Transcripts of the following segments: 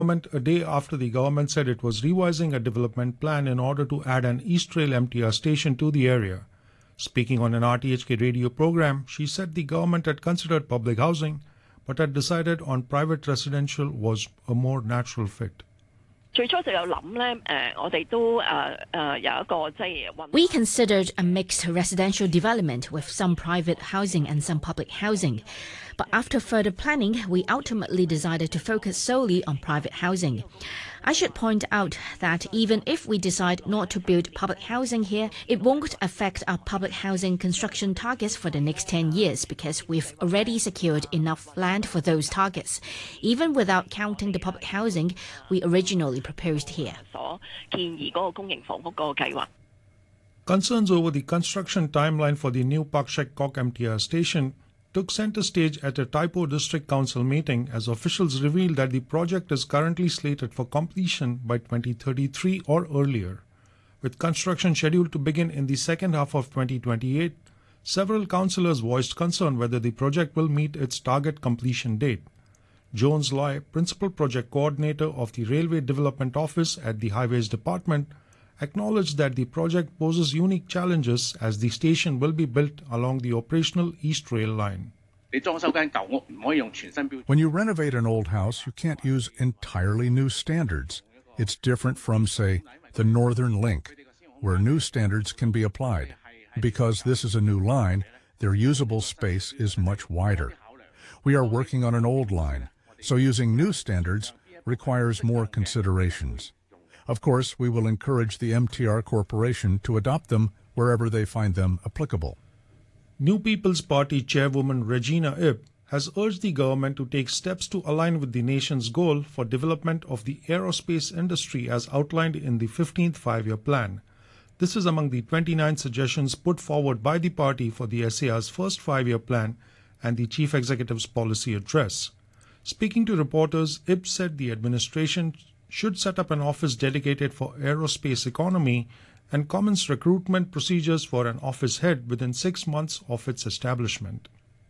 A day after the government said it was revising a development plan in order to add an East Rail MTR station to the area. Speaking on an RTHK radio program, she said the government had considered public housing, but had decided on private residential was a more natural fit. We considered a mixed residential development with some private housing and some public housing. But after further planning, we ultimately decided to focus solely on private housing. I should point out that even if we decide not to build public housing here, it won't affect our public housing construction targets for the next 10 years because we've already secured enough land for those targets, even without counting the public housing we originally proposed here. Concerns over the construction timeline for the new Pak Shek Kok MTR station took center stage at a Taipo District Council meeting as officials revealed that the project is currently slated for completion by 2033 or earlier. With construction scheduled to begin in the second half of 2028, several councillors voiced concern whether the project will meet its target completion date. Jones Loy, Principal Project Coordinator of the Railway Development Office at the Highways Department, acknowledged that the project poses unique challenges as the station will be built along the operational East Rail line. When you renovate an old house, you can't use entirely new standards. It's different from, say, the Northern Link, where new standards can be applied. Because this is a new line, their usable space is much wider. We are working on an old line, so using new standards requires more considerations. Of course, we will encourage the MTR Corporation to adopt them wherever they find them applicable. New People's Party Chairwoman Regina Ip has urged the government to take steps to align with the nation's goal for development of the aerospace industry as outlined in the 15th Five-Year Plan. This is among the 29 suggestions put forward by the party for the SAR's first 5-year plan and the Chief Executive's policy address. Speaking to reporters, Ip said the administration should set up an office dedicated for aerospace economy and commence recruitment procedures for an office head within 6 months of its establishment.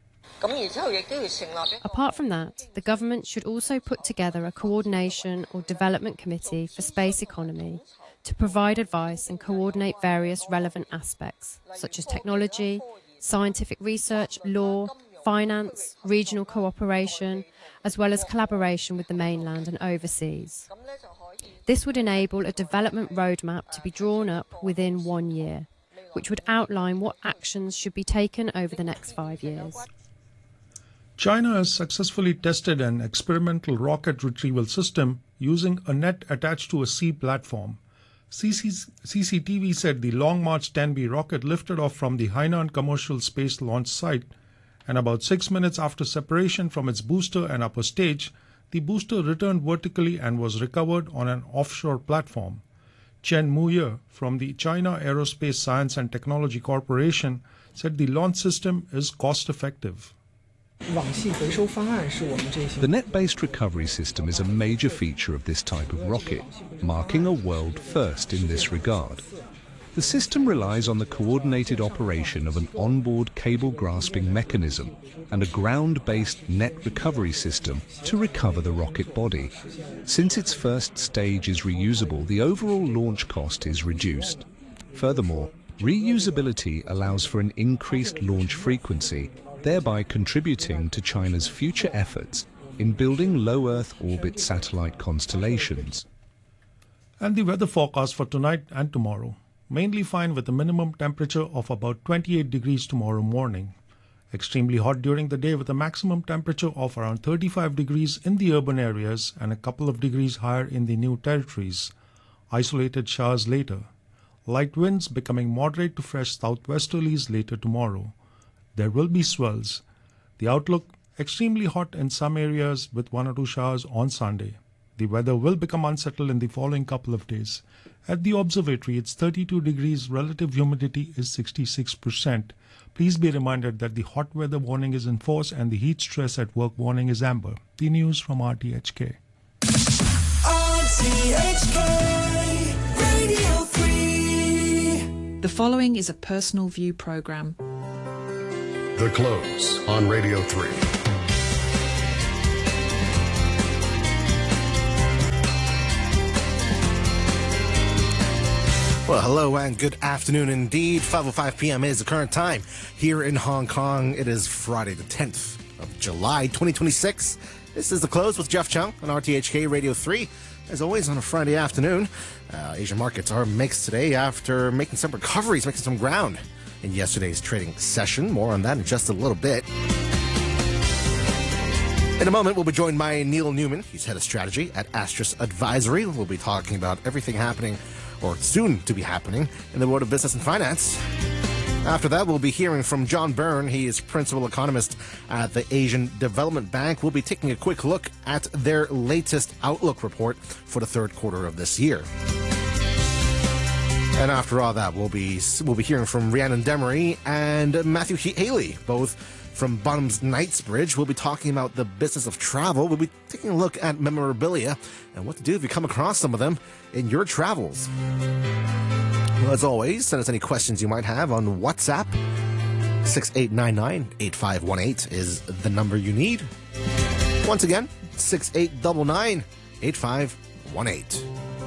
Apart from that, the government should also put together a coordination or development committee for space economy to provide advice and coordinate various relevant aspects, such as technology, scientific research, law, finance, regional cooperation, as well as collaboration with the mainland and overseas. This would enable a development roadmap to be drawn up within 1 year, which would outline what actions should be taken over the next 5 years. China has successfully tested an experimental rocket retrieval system using a net attached to a sea platform. CCTV said the Long March 10B rocket lifted off from the Hainan Commercial Space Launch Site, and about 6 minutes after separation from its booster and upper stage, the booster returned vertically and was recovered on an offshore platform. Chen Muye from the China Aerospace Science and Technology Corporation said the launch system is cost-effective. The net-based recovery system is a major feature of this type of rocket, marking a world first in this regard. The system relies on the coordinated operation of an onboard cable-grasping mechanism and a ground-based net recovery system to recover the rocket body. Since its first stage is reusable, the overall launch cost is reduced. Furthermore, reusability allows for an increased launch frequency, thereby contributing to China's future efforts in building low Earth orbit satellite constellations. And the weather forecast for tonight and tomorrow. Mainly fine with a minimum temperature of about 28 degrees tomorrow morning. Extremely hot during the day with a maximum temperature of around 35 degrees in the urban areas and a couple of degrees higher in the new territories. Isolated showers later. Light winds becoming moderate to fresh southwesterlies later tomorrow. There will be swells. The outlook, extremely hot in some areas with 1 or 2 showers on Sunday. The weather will become unsettled in the following couple of days. At the observatory, it's 32 degrees, relative humidity is 66%. Please be reminded that the hot weather warning is in force and the heat stress at work warning is amber. The news from RTHK. RTHK Radio 3. The following is a personal view program. The Close on Radio 3. Well, hello and good afternoon indeed. 5:05 p.m. is the current time here in Hong Kong. It is Friday the 10th of July, 2026. This is The Close with Jeff Chung on RTHK Radio 3. As always, on a Friday afternoon, Asian markets are mixed today after making some recoveries, making some ground in yesterday's trading session. More on that in just a little bit. In a moment, we'll be joined by Neil Newman. He's head of strategy at Astris Advisory. We'll be talking about everything happening, or soon to be happening, in the world of business and finance. After that, we'll be hearing from John Byrne. He is principal economist at the Asian Development Bank. We'll be taking a quick look at their latest outlook report for the third quarter of this year. And after all that, we'll be hearing from Rhiannon Demery and Matthew Haley, both from Bonham's Knightsbridge. We'll be talking about the business of travel. We'll be taking a look at memorabilia and what to do if you come across some of them in your travels. Well, as always, send us any questions you might have on WhatsApp. 6899-8518 is the number you need. Once again, 6899-8518.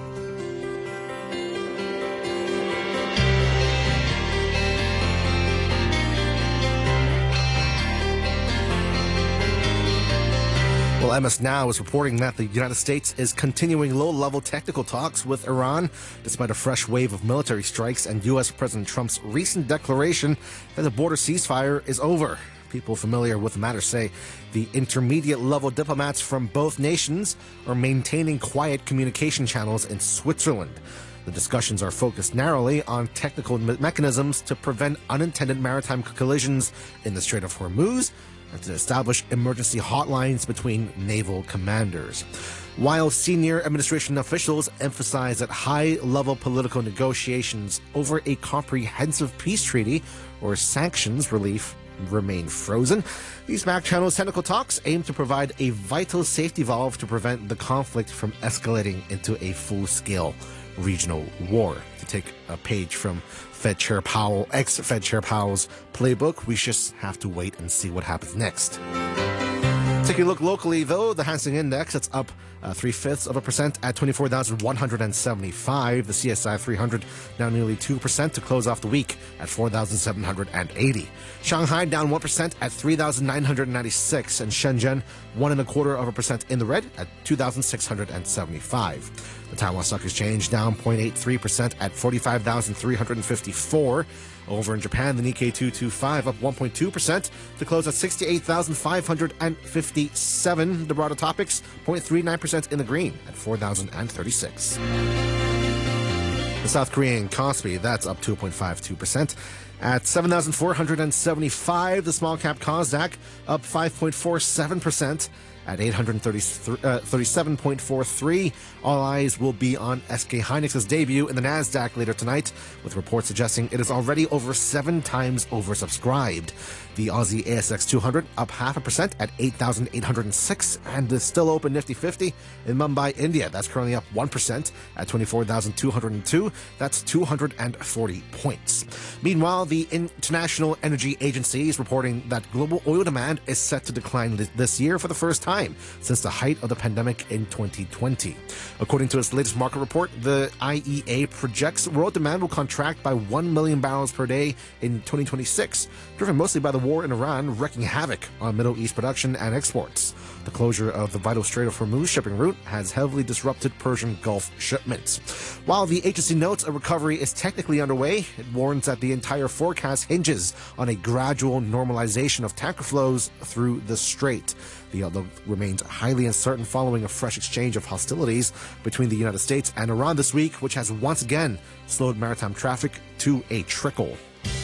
Well, MS Now is reporting that the United States is continuing low-level technical talks with Iran, despite a fresh wave of military strikes and U.S. President Trump's recent declaration that the border ceasefire is over. People familiar with the matter say the intermediate-level diplomats from both nations are maintaining quiet communication channels in Switzerland. The discussions are focused narrowly on technical mechanisms to prevent unintended maritime collisions in the Strait of Hormuz, and to establish emergency hotlines between naval commanders. While senior administration officials emphasize that high-level political negotiations over a comprehensive peace treaty or sanctions relief remain frozen, these back-channel technical talks aim to provide a vital safety valve to prevent the conflict from escalating into a full-scale regional war. To take a page from ex-Fed Chair Powell's playbook, we just have to wait and see what happens next. Taking a look locally, though, the Hang Seng Index, it's up 0.3% at 24,175. The CSI 300 down nearly 2% to close off the week at 4,780. Shanghai down 1% at 3,996, and Shenzhen 1.25% in the red at 2,675. The Taiwan Stock Exchange down 0.83% at 45,354. Over in Japan, the Nikkei 225 up 1.2% to close at 68,557. The broader topics, 0.39% in the green at 4,036. The South Korean Kospi, that's up 2.52% at 7,475. The small cap Kosdaq up 5.47% at 837.43. All eyes will be on SK Hynix's debut in the Nasdaq later tonight, with reports suggesting it is already over 7 times oversubscribed. The Aussie ASX 200 up 0.5% at 8,806, and the still open Nifty 50 in Mumbai, India. That's currently up 1% at 24,202. That's 240 points. Meanwhile, the International Energy Agency is reporting that global oil demand is set to decline this year for the first time since the height of the pandemic in 2020. According to its latest market report, the IEA projects world demand will contract by 1 million barrels per day in 2026, driven mostly by the war in Iran wreaking havoc on Middle East production and exports. The closure of the vital Strait of Hormuz shipping route has heavily disrupted Persian Gulf shipments. While the agency notes a recovery is technically underway, it warns that the entire forecast hinges on a gradual normalization of tanker flows through the strait. The outlook remains highly uncertain following a fresh exchange of hostilities between the United States and Iran this week, which has once again slowed maritime traffic to a trickle.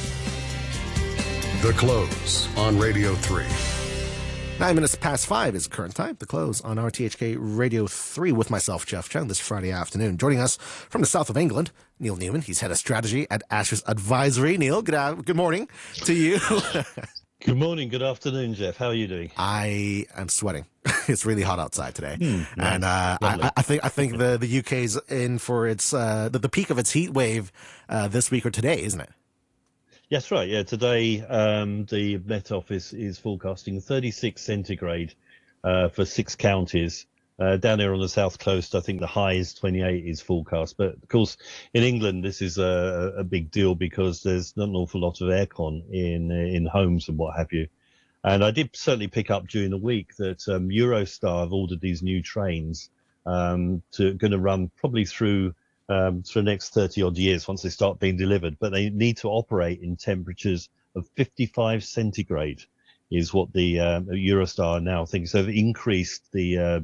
The Close on Radio 3. 9 minutes past 5 is current time. The Close on RTHK Radio 3 with myself, Jeff Chung, this Friday afternoon. Joining us from the south of England, Neil Newman. He's head of strategy at Astris Advisory. Neil, good morning to you. Good morning, good afternoon, Jeff. How are you doing? I am sweating. It's really hot outside today, and I think the UK's in for its the peak of its heat wave this week or today, isn't it? Yes, right. Yeah, today the Met Office is forecasting 36 centigrade for 6 counties Down here on the south coast, I think the high is 28 is forecast. But of course, in England, this is a big deal because there's not an awful lot of aircon in homes and what have you. And I did certainly pick up during the week that Eurostar have ordered these new trains going to run probably through the next 30 odd years once they start being delivered. But they need to operate in temperatures of 55 centigrade. Is what the Eurostar now thinks. So they've increased the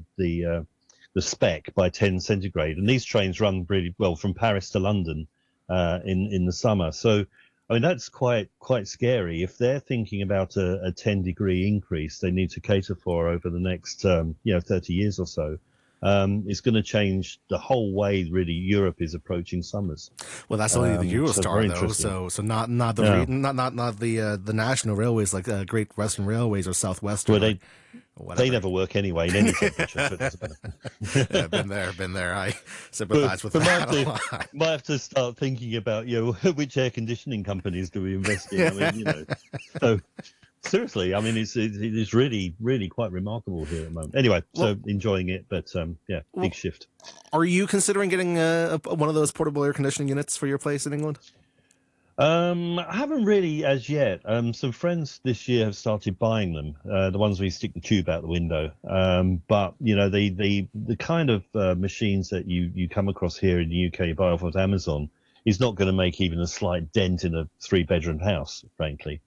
spec by 10 centigrade, and these trains run really well from Paris to London in the summer. So, I mean, that's quite scary. If they're thinking about a 10-degree increase, they need to cater for over the next 30 years or so. It's going to change the whole way really Europe is approaching summers. Well, that's only the Eurostar though, so not the national railways like Great Western Railways or Southwestern. Well, they never work anyway in any temperature. Yeah, been there. I sympathise with that a lot. Might have to start thinking about which air conditioning companies do we invest in. I mean, so. Seriously, I mean, it's really, really quite remarkable here at the moment. Anyway, so enjoying it, but big shift. Are you considering getting one of those portable air conditioning units for your place in England? I haven't really as yet. Some friends this year have started buying them, the ones where you stick the tube out the window. But the kind of machines that you come across here in the UK, you buy off of Amazon, is not going to make even a slight dent in a 3-bedroom house, frankly.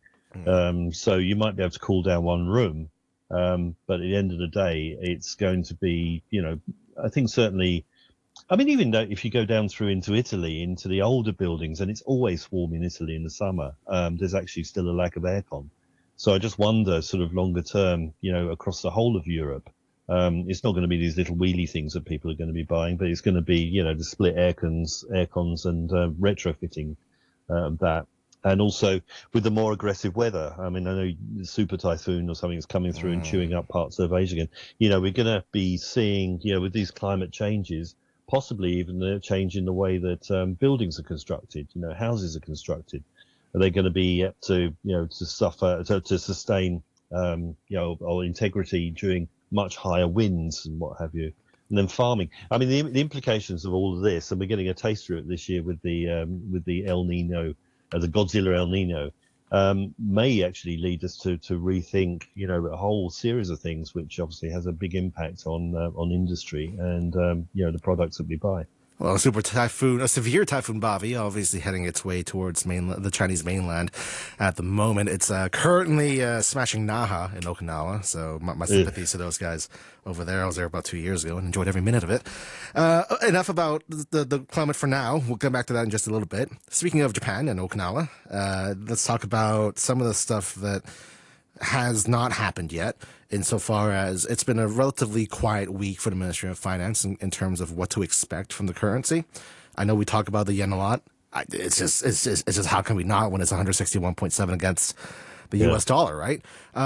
So you might be able to cool down one room, but at the end of the day, it's going to be, I think certainly, I mean, even though if you go down through into Italy, into the older buildings, and it's always warm in Italy in the summer, there's actually still a lack of aircon. So I just wonder, sort of longer term, across the whole of Europe, it's not going to be these little wheelie things that people are going to be buying, but it's going to be, the split aircons and retrofitting that. And also with the more aggressive weather, I mean, I know the super typhoon or something is coming through and chewing up parts of Asia again. We're going to be seeing, with these climate changes, possibly even a change in the way that buildings are constructed, houses are constructed. Are they going to be able to, to suffer, to sustain, or integrity during much higher winds and what have you? And then farming. I mean, the implications of all of this, and we're getting a taster of it this year with the El Nino. The Godzilla El Nino may actually lead us to rethink, a whole series of things, which obviously has a big impact on industry and the products that we buy. Well, a severe typhoon Bobby, obviously heading its way towards the Chinese mainland at the moment. It's currently smashing Naha in Okinawa, so my sympathies to those guys over there. I was there about 2 years ago and enjoyed every minute of it. Enough about the climate for now. We'll come back to that in just a little bit. Speaking of Japan and Okinawa, let's talk about some of the stuff that has not happened yet, insofar as it's been a relatively quiet week for the Ministry of Finance in terms of what to expect from the currency. I know we talk about the yen a lot. It's just how can we not when it's 161.7 against the U.S. dollar, right?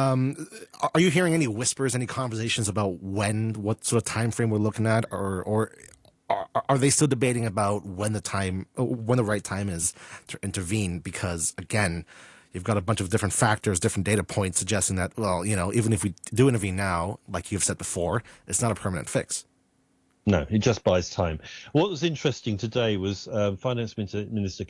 Are you hearing any whispers, any conversations about what sort of time frame we're looking at, or are they still debating about when the right time is to intervene? Because again, you've got a bunch of different factors, different data points suggesting that, well, even if we do intervene now, like you've said before, it's not a permanent fix. No, it just buys time. What was interesting today was Finance Minister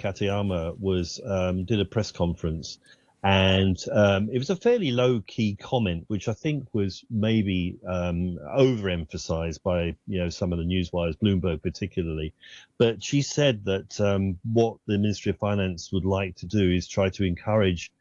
Katayama did a press conference, and it was a fairly low-key comment, which I think was maybe overemphasized by some of the newswires, Bloomberg particularly. But she said that what the Ministry of Finance would like to do is try to encourage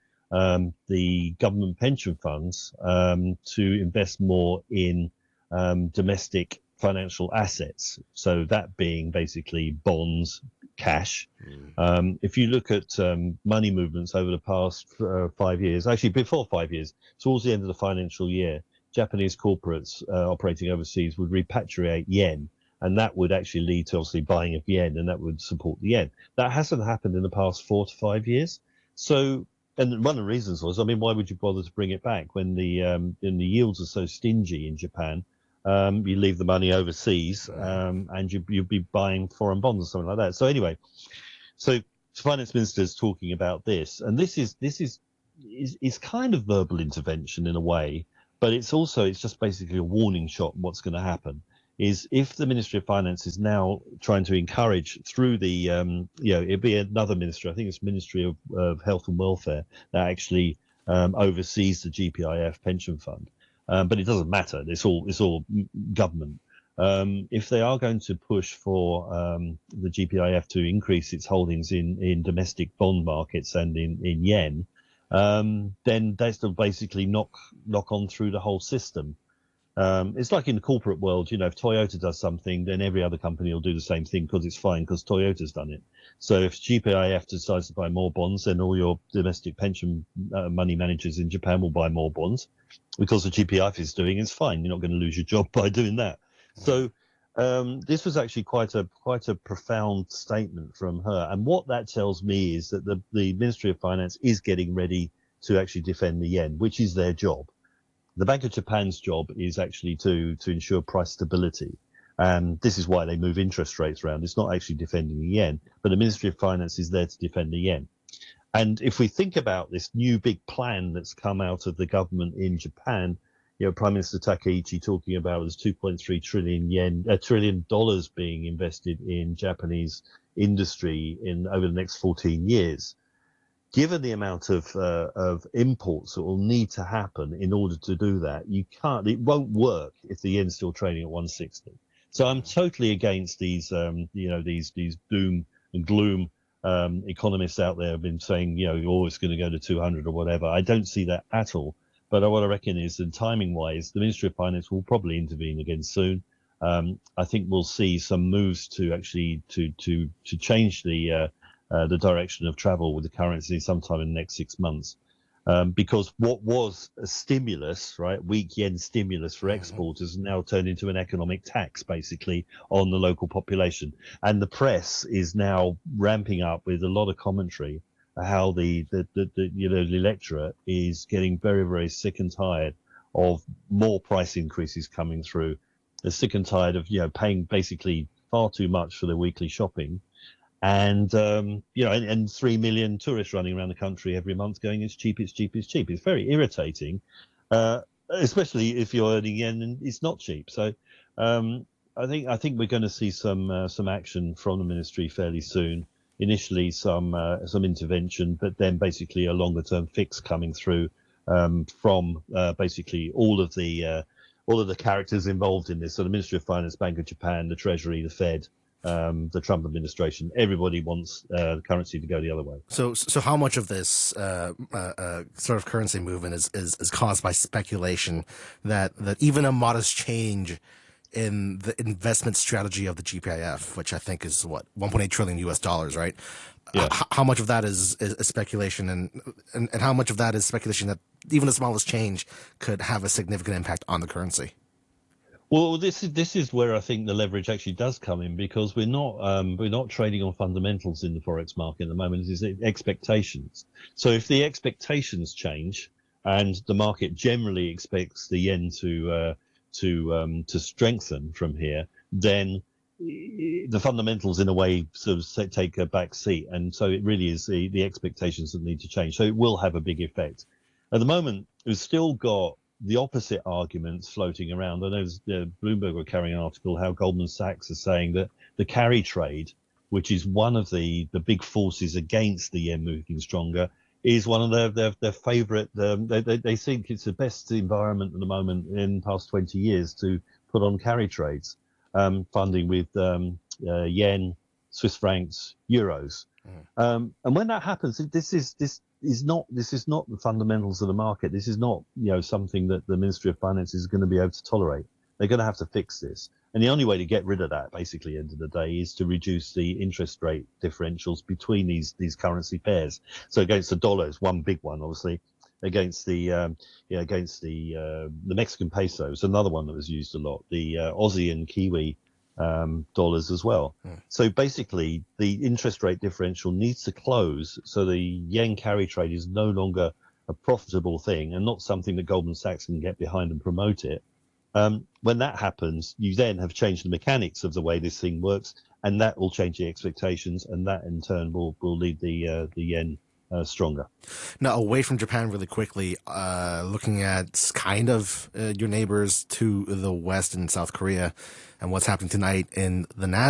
the government pension funds to invest more in domestic financial assets. So that being basically bonds, cash. If you look at money movements over the past 5 years, actually before 5 years, towards the end of the financial year, Japanese corporates operating overseas would repatriate yen, and that would actually lead to obviously buying of yen, and that would support the yen. That hasn't happened in the past 4 to 5 years. So, and one of the reasons was, I mean, why would you bother to bring it back when the yields are so stingy in Japan? You leave the money overseas, and you'd be buying foreign bonds or something like that. So anyway, so finance minister is talking about this, and this is kind of verbal intervention in a way, but it's just basically a warning shot on what's going to happen. is if the Ministry of Finance is now trying to encourage through the, it'd be another ministry, I think it's Ministry of Health and Welfare, that actually oversees the GPIF pension fund. But it doesn't matter. It's all government. If they are going to push for the GPIF to increase its holdings in domestic bond markets and in yen, then that's to basically knock on through the whole system. It's like in the corporate world, if Toyota does something, then every other company will do the same thing because it's fine because Toyota's done it. So if GPIF decides to buy more bonds, then all your domestic pension money managers in Japan will buy more bonds because the GPIF is doing it's fine. You're not going to lose your job by doing that. So this was actually quite a profound statement from her. And what that tells me is that the Ministry of Finance is getting ready to actually defend the yen, which is their job. The Bank of Japan's job is actually to ensure price stability. And this is why they move interest rates around. It's not actually defending the yen, but the Ministry of Finance is there to defend the yen. And if we think about this new big plan that's come out of the government in Japan, Prime Minister Takaichi talking about was 2.3 trillion dollars being invested in Japanese industry over the next 14 years. Given the amount of imports that will need to happen in order to do that, it won't work if the yen's still trading at 160. So I'm totally against these doom and gloom economists out there have been saying, you're always going to go to 200 or whatever. I don't see that at all. But what I reckon is that timing-wise, the Ministry of Finance will probably intervene again soon. I think we'll see some moves to actually to change the direction of travel with the currency sometime in the next 6 months. Because what was a stimulus, right, weak yen stimulus for exporters, now turned into an economic tax, basically, on the local population. And the press is now ramping up with a lot of commentary how the electorate is getting very, very sick and tired of more price increases coming through. They're sick and tired of paying basically far too much for their weekly shopping, and 3 million tourists running around the country every month going it's cheap, it's cheap, it's cheap. It's very irritating, especially if you're earning yen and it's not cheap. So I think we're going to see some action from the ministry fairly soon. Initially some intervention, but then basically a longer term fix coming through from basically all of the characters involved in this. So the Ministry of Finance, Bank of Japan, the Treasury, the Fed, the Trump administration. Everybody wants the currency to go the other way. So how much of this sort of currency movement is caused by speculation that even a modest change in the investment strategy of the GPIF, which I think is what, $1.8 trillion US dollars, right? Yeah. How much of that is speculation, and how much of that is speculation that even the smallest change could have a significant impact on the currency? Well, this is where I think the leverage actually does come in, because we're not trading on fundamentals in the forex market at the moment. It's expectations. So if the expectations change, and the market generally expects the yen to strengthen from here, then the fundamentals in a way sort of take a back seat. And so it really is the expectations that need to change. So it will have a big effect. At the moment, we've still got the opposite arguments floating around. I know Bloomberg were carrying an article how Goldman Sachs is saying that the carry trade, which is one of the big forces against the yen moving stronger, is one of their favorite. They think it's the best environment at the moment in the past 20 years to put on carry trades, funding with yen, Swiss francs, euros. And when that happens, this is not the fundamentals of the market. This is not something that the Ministry of Finance is going to be able to tolerate. They're going to have to fix this. And the only way to get rid of that, basically, end of the day, is to reduce the interest rate differentials between these currency pairs. So against the dollar is one big one, obviously. Against the Mexican peso is another one that was used a lot. The Aussie and Kiwi dollars as well. So basically, the interest rate differential needs to close, so the yen carry trade is no longer a profitable thing and not something that Goldman Sachs can get behind and promote it. When that happens, you then have changed the mechanics of the way this thing works, and that will change the expectations, and that in turn will lead the yen stronger. Now, away from Japan really quickly, looking at kind of your neighbors to the west in South Korea and what's happening tonight in the NASDAQ.